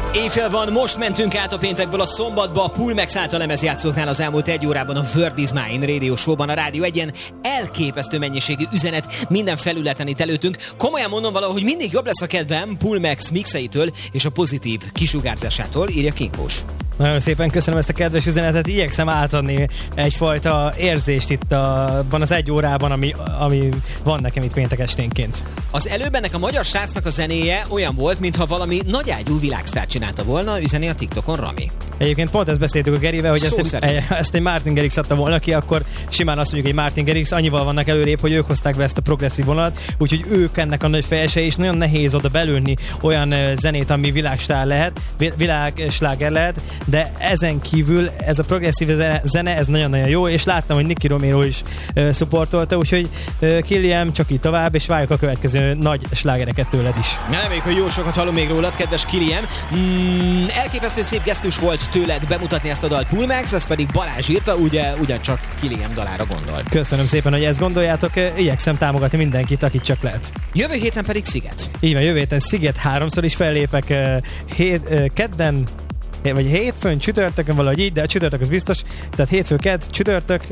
Éjfél van, most mentünk át a péntekből a szombatba, a Pulmex által lemezjátszóknál az elmúlt egy órában a Word is Mine Radio Show-ban, a Rádió Egyen elképesztő mennyiségű üzenet minden felületen itt előttünk. Komolyan mondom valahogy mindig jobb lesz a kedvem Pulmex mixeitől és a pozitív kisugárzásától, írja Kinkós. Nagyon szépen köszönöm ezt a kedves üzenetet, igyekszem átadni egyfajta érzést itt abban az egy órában, ami van nekem itt péntek esténként. Az előbb ennek a magyar srácnak a zenéje olyan volt, mintha valami nagyágyú világsztár csinálta volna, üzeni a TikTokon Rami. Egyébként pont ezt beszéltük a Gerivel, hogy ezt egy Martin Garrix adta volna ki, akkor simán azt mondjuk, hogy Martin Garrix, annyival vannak előrébb, hogy ők hozták be ezt a progresszív vonalat, úgyhogy ők ennek a nagy fejese, és nagyon nehéz oda belőni olyan zenét, ami világsláger lehet, de ezen kívül ez a progresszív zene, ez nagyon-nagyon jó, és láttam, hogy Nicky Romero is szupportolta, úgyhogy Killiam, csak így tovább, és várjuk a következő nagy slágereket tőled is. Reméljük, hogy jó sokat hallom még rólad, kedves Killiam. Elképesztő szép gesztus volt tőled bemutatni ezt a dalt Pulmex, ez pedig Balázs írta, ugyancsak Killiam dalára gondolt. Köszönöm szépen, hogy ezt gondoljátok, igyekszem támogatni mindenkit, akit csak lehet. Jövő héten pedig Sziget. Így van, jövő héten Sziget, 3-szor is fellépek, kedden, vagy hétfőn, csütörtökön, valahogy így, de a csütörtök az biztos, tehát hétfő, kedd, csütörtök,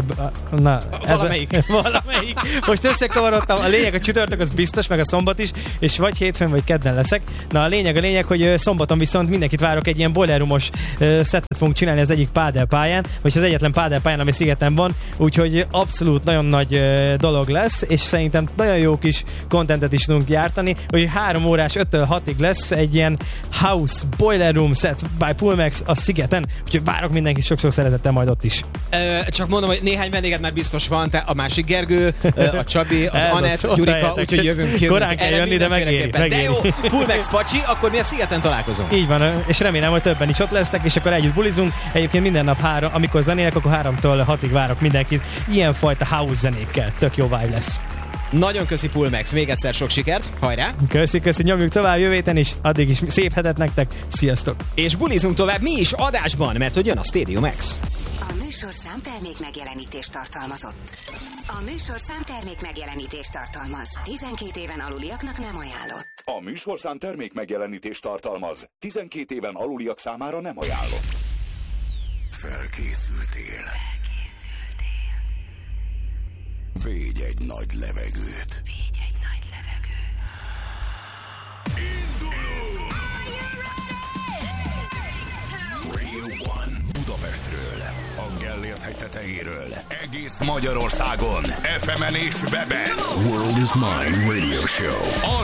valamelyik. Most összekavarodtam, a lényeg a csütörtök az biztos, meg a szombat is, és vagy hétfőn, vagy kedden leszek. Na a lényeg, hogy szombaton viszont mindenkit várok, egy ilyen boiler roomos szettet fogunk csinálni az egyik pádelpályán, vagy az egyetlen pádelpályán, ami Szigeten van, úgyhogy abszolút nagyon nagy dolog lesz, és szerintem nagyon jó kis contentet is tudunk gyártani, hogy 3 órás 5-től 6-ig lesz egy ilyen house boiler room set by Pulmex a Szigeten, úgyhogy várok mindenkit sok-sok szeretettel majd ott is. Csak mondom, hogy néhány vendéget már biztos van, te a másik Gergő, a Csabi, az Anett, Gyurika, úgyhogy jövünk. Korán kell jönni, de megéri. De jó, Pulmex Pacsi, akkor mi a Szigeten találkozunk. Így van, és remélem, hogy többen is ott lesznek, és akkor együtt bulizunk. Egyébként minden nap amikor zenélek, akkor 3-tól 6-ig várok mindenkit. Ilyenfajta house zenékkel. Tök jó vibe lesz. Nagyon köszi Pulmex, még egyszer sok sikert, hajrá! Köszi, nyomjuk tovább jövő héten is, addig is szép hetet nektek, sziasztok! És bulizunk tovább mi is adásban, mert hogy jön a Stadium X. A műsorszám termék megjelenítést tartalmazott. A műsorszám termék megjelenítést tartalmaz. 12 éven aluliaknak nem ajánlott. A műsorszám termék megjelenítést tartalmaz. 12 éven aluliak számára nem ajánlott. Felkészültél. Védj egy nagy levegőt. Indulunk! Radio One Budapestről, a Gellért hegy tetejéről, egész Magyarországon, FM-en és weben. World is Mine Radio Show. A